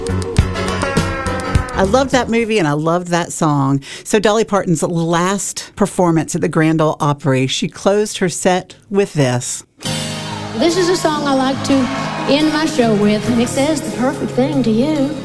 I loved that movie and I loved that song. So Dolly Parton's last performance at the Grand Ole Opry, she closed her set with this. This is a song I like to end my show with, and it says the perfect thing to you.